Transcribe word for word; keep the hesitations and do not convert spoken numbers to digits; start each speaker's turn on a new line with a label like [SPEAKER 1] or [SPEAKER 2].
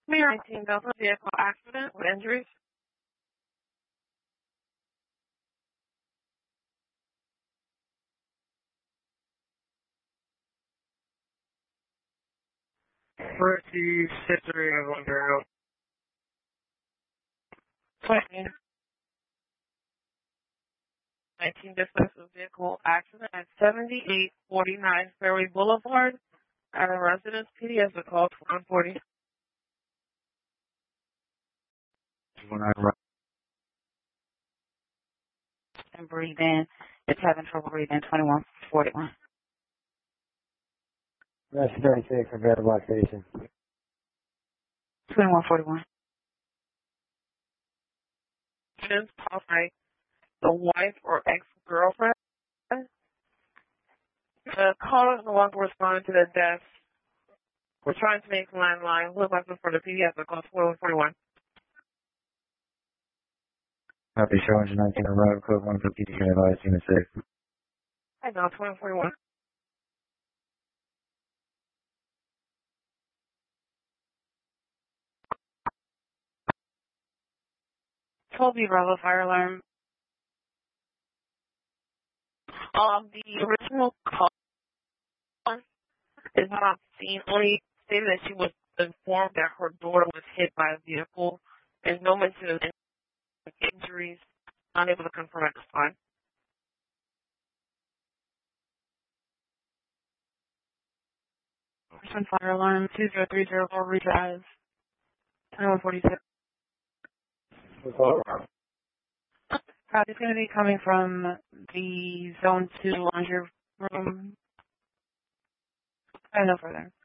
[SPEAKER 1] nineteen Delta vehicle accident with injuries.
[SPEAKER 2] Mercy, history of Ontario.
[SPEAKER 1] twenty nineteen defensive vehicle accident at seventy-eight forty-nine Ferry Boulevard at a residence. P D S a call to one forty.
[SPEAKER 3] And breathe in. It's having trouble breathing. twenty-one forty-one.
[SPEAKER 4] That's thirty-six for Better Block Station.
[SPEAKER 3] twenty-one forty-one.
[SPEAKER 1] Caused by the wife or ex-girlfriend. The caller is no longer responding to the death. We're trying to make landline. We're looking for the P D S a call to one forty-one.
[SPEAKER 4] Copy, show engine nineteen arrive, code one fifty, advise, unit safe.
[SPEAKER 1] I know, twenty forty-one.
[SPEAKER 3] Toby Bravo fire alarm.
[SPEAKER 1] Um, the original call is not seen, only stated that she was informed that her daughter was hit by a vehicle. There's no mention of any injuries. Unable to confirm at this time.
[SPEAKER 3] Person fire alarm two zero three zero four redrive. twenty-one forty-six. Uh, it's going to be coming from the zone two laundry room. I don't know further.